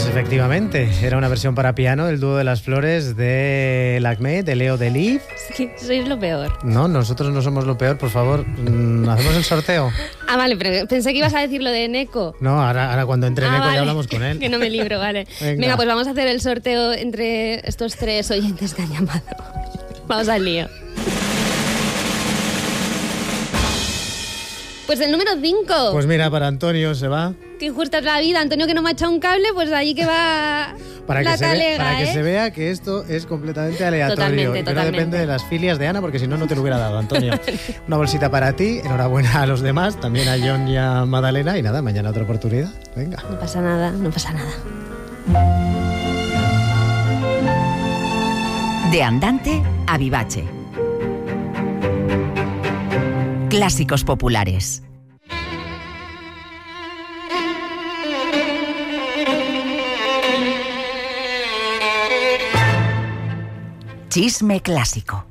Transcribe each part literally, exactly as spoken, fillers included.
Pues efectivamente, era una versión para piano, el dúo de las flores de Lakmé, de Leo Delibes. Es que sois lo peor. No, nosotros no somos lo peor, por favor, ¿hacemos el sorteo? Ah, vale, pero pensé que ibas a decir lo de Neko. No, ahora, ahora cuando entre ah, Neko vale. ya hablamos con él. Que no me libro, vale. Venga. Venga, pues vamos a hacer el sorteo entre estos tres oyentes que han llamado. Vamos al lío. Pues el número cinco. Pues mira, para Antonio se va. Qué injusta es la vida. Antonio, que no me ha echado un cable, pues allí que va Para, la que se, ve, talega, para ¿eh? que se vea que esto es completamente aleatorio. Totalmente, y que no totalmente. depende de las filias de Ana, porque si no, no te lo hubiera dado, Antonio. Una bolsita para ti, enhorabuena a los demás, también a John y a Madalena. Y nada, mañana otra oportunidad. Venga. No pasa nada, no pasa nada. De Andante a Vivace. Clásicos populares. Chisme clásico.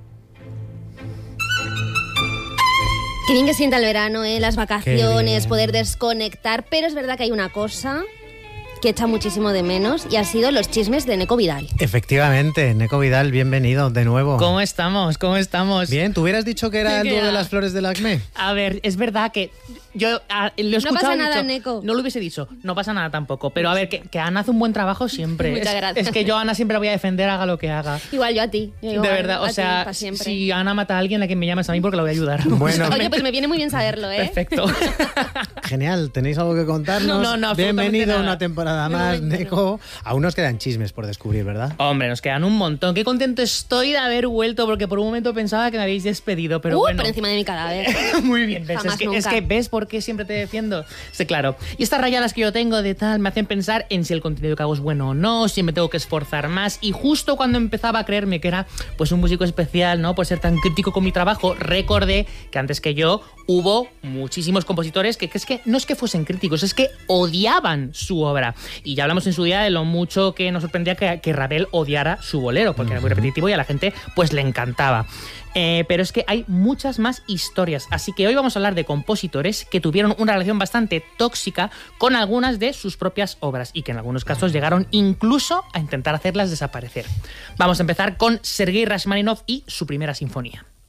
Qué bien que sienta el verano, ¿eh? Las Qué vacaciones, bien. poder desconectar. Pero es verdad que hay una cosa que echa muchísimo de menos y ha sido los chismes de Neko Vidal. Efectivamente, Neko Vidal, bienvenido de nuevo. ¿Cómo estamos? ¿Cómo estamos? Bien, ¿tú hubieras dicho que era el ¿Qué dúo de va? las flores de Lakmé? A ver, es verdad que yo ah, lo he No escuchado pasa y he nada, dicho, Neko. no lo hubiese dicho, no pasa nada tampoco. Pero a ver, que, que Ana hace un buen trabajo siempre. Muchas es, gracias. es que yo a Ana siempre la voy a defender, haga lo que haga. Igual yo a ti. Yo De igual, verdad, a o ti, sea, pa' siempre. si Ana mata a alguien, a quien me llames a mí porque la voy a ayudar. Bueno. Oye, pues me viene muy bien saberlo, ¿eh? Perfecto. Genial, ¿tenéis algo que contarnos? No, no, no, absolutamente Bienvenido a nada. una temporada De más, momento Neko. Aún nos quedan chismes por descubrir, ¿verdad? Hombre, nos quedan un montón. Qué contento estoy de haber vuelto porque por un momento pensaba que me habéis despedido, pero uh, bueno. por encima de mi cadáver. Muy bien, ¿ves? Jamás Es que, nunca. es que ves por qué siempre te defiendo. Sí, claro. Y estas rayadas que yo tengo de tal me hacen pensar en si el contenido que hago es bueno o no, si me tengo que esforzar más. Y justo cuando empezaba a creerme que era pues un músico especial, ¿no? Por ser tan crítico con mi trabajo, recordé que antes que yo hubo muchísimos compositores que, que es que no es que fuesen críticos, es que odiaban su obra. Y ya hablamos en su día de lo mucho que nos sorprendía que, que Ravel odiara su bolero, porque era muy repetitivo y a la gente pues le encantaba. Eh, pero es que hay muchas más historias, así que hoy vamos a hablar de compositores que tuvieron una relación bastante tóxica con algunas de sus propias obras y que en algunos casos llegaron incluso a intentar hacerlas desaparecer. Vamos a empezar con Sergei Rachmaninoff y su primera sinfonía.